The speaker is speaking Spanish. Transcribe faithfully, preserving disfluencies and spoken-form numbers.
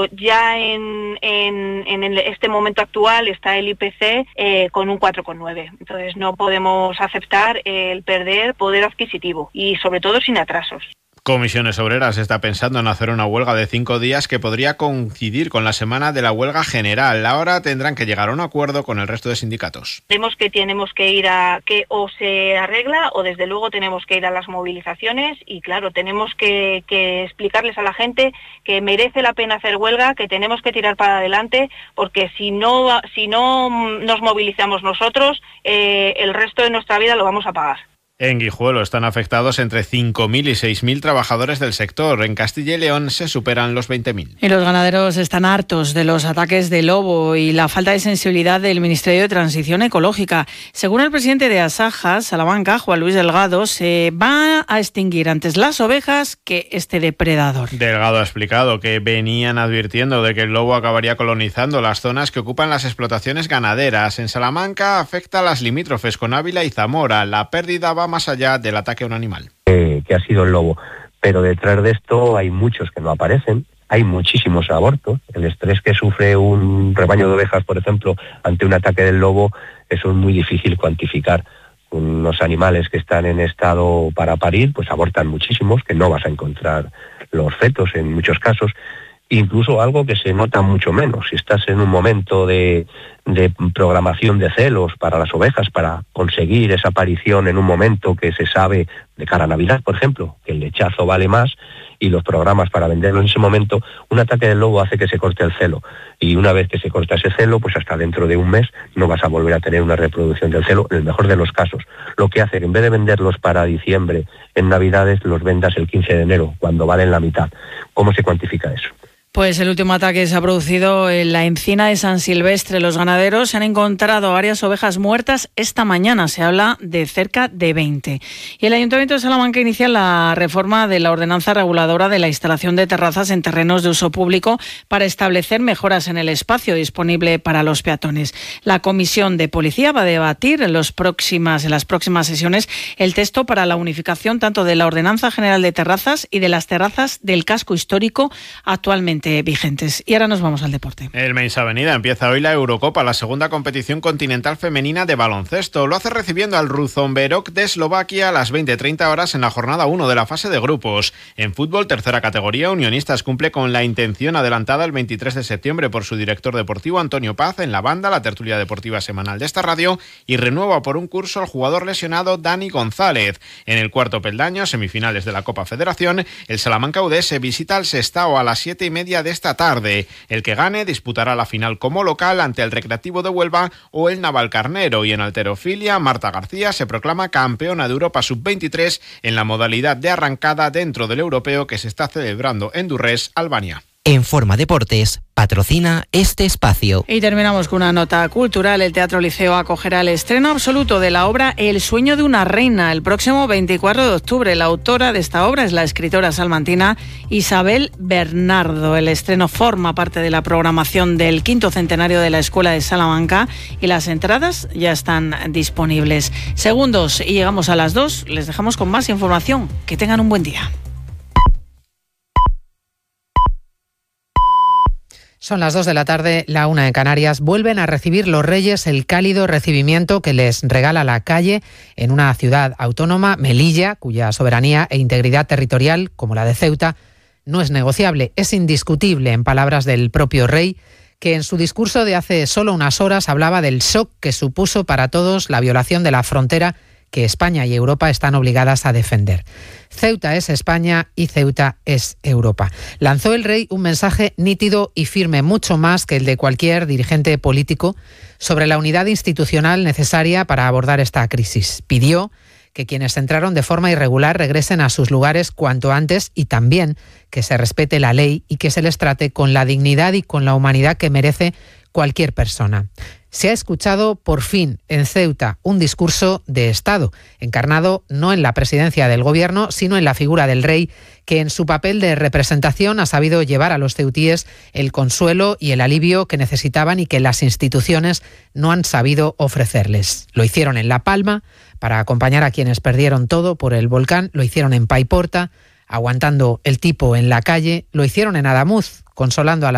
pero ya en, en, en el, este momento actual está el I P C eh, con un cuatro coma nueve. Entonces no podemos aceptar el perder poder adquisitivo y sobre todo sin atrasos. Comisiones Obreras está pensando en hacer una huelga de cinco días que podría coincidir con la semana de la huelga general. Ahora tendrán que llegar a un acuerdo con el resto de sindicatos. Tenemos que tenemos que ir a que o se arregla o desde luego tenemos que ir a las movilizaciones y claro, tenemos que, que explicarles a la gente que merece la pena hacer huelga, que tenemos que tirar para adelante porque si no, si no nos movilizamos nosotros, eh, el resto de nuestra vida lo vamos a pagar. En Guijuelo están afectados entre cinco mil y seis mil trabajadores del sector. En Castilla y León se superan los veinte mil. Y los ganaderos están hartos de los ataques de lobo y la falta de sensibilidad del Ministerio de Transición Ecológica. Según el presidente de Asaja, Salamanca, Juan Luis Delgado, se va a extinguir antes las ovejas que este depredador. Delgado ha explicado que venían advirtiendo de que el lobo acabaría colonizando las zonas que ocupan las explotaciones ganaderas. En Salamanca afecta a las limítrofes con Ávila y Zamora. La pérdida va más allá del ataque a un animal. Eh, que ha sido el lobo, pero detrás de esto hay muchos que no aparecen, hay muchísimos abortos, el estrés que sufre un rebaño de ovejas, por ejemplo, ante un ataque del lobo, eso es muy difícil cuantificar. Unos animales que están en estado para parir, pues abortan muchísimos, que no vas a encontrar los fetos en muchos casos. Incluso algo que se nota mucho menos. Si estás en un momento de, de programación de celos para las ovejas, para conseguir esa aparición en un momento que se sabe, de cara a Navidad, por ejemplo, que el lechazo vale más, y los programas para venderlo en ese momento, un ataque del lobo hace que se corte el celo. Y una vez que se corta ese celo, pues hasta dentro de un mes no vas a volver a tener una reproducción del celo, en el mejor de los casos. Lo que hace que en vez de venderlos para diciembre, en Navidades, los vendas el quince de enero, cuando valen la mitad. ¿Cómo se cuantifica eso? Pues el último ataque se ha producido en la encina de San Silvestre. Los ganaderos se han encontrado varias ovejas muertas esta mañana. Se habla de cerca de veinte. Y el Ayuntamiento de Salamanca inicia la reforma de la ordenanza reguladora de la instalación de terrazas en terrenos de uso público para establecer mejoras en el espacio disponible para los peatones. La Comisión de Policía va a debatir en, los próximas, en las próximas sesiones el texto para la unificación tanto de la Ordenanza General de Terrazas y de las terrazas del casco histórico actualmente vigentes. Y ahora nos vamos al deporte. El Meins Avenida empieza hoy la Eurocopa, la segunda competición continental femenina de baloncesto. Lo hace recibiendo al Ruzomberok de Eslovaquia a las veinte treinta horas en la jornada uno de la fase de grupos. En fútbol, tercera categoría, Unionistas cumple con la intención adelantada el veintitrés de septiembre por su director deportivo Antonio Paz en la banda, la tertulia deportiva semanal de esta radio, y renueva por un curso al jugador lesionado Dani González. En el cuarto peldaño, semifinales de la Copa Federación, el Salamanca U D S visita al Sestao a las siete y media de esta tarde. El que gane disputará la final como local ante el Recreativo de Huelva o el Navalcarnero. Y en halterofilia, Marta García se proclama campeona de Europa sub veintitrés en la modalidad de arrancada dentro del europeo que se está celebrando en Durrés, Albania. En Forma Deportes patrocina este espacio. Y terminamos con una nota cultural. El Teatro Liceo acogerá el estreno absoluto de la obra El sueño de una reina el próximo veinticuatro de octubre. La autora de esta obra es la escritora salmantina Isabel Bernardo. El estreno forma parte de la programación del quinto centenario de la Escuela de Salamanca y las entradas ya están disponibles. Segundos y llegamos a las dos. Les dejamos con más información. Que tengan un buen día. Son las dos de la tarde, la una en Canarias. Vuelven a recibir los Reyes el cálido recibimiento que les regala la calle en una ciudad autónoma, Melilla, cuya soberanía e integridad territorial, como la de Ceuta, no es negociable, es indiscutible, en palabras del propio rey, que en su discurso de hace solo unas horas hablaba del shock que supuso para todos la violación de la frontera que España y Europa están obligadas a defender. Ceuta es España y Ceuta es Europa. Lanzó el rey un mensaje nítido y firme, mucho más que el de cualquier dirigente político, sobre la unidad institucional necesaria para abordar esta crisis. Pidió que quienes entraron de forma irregular regresen a sus lugares cuanto antes y también que se respete la ley y que se les trate con la dignidad y con la humanidad que merece cualquier persona. Se ha escuchado por fin en Ceuta un discurso de Estado, encarnado no en la presidencia del gobierno, sino en la figura del rey, que en su papel de representación ha sabido llevar a los ceutíes el consuelo y el alivio que necesitaban y que las instituciones no han sabido ofrecerles. Lo hicieron en La Palma, para acompañar a quienes perdieron todo por el volcán, lo hicieron en Paiporta, aguantando el tipo en la calle, lo hicieron en Adamuz, consolando a las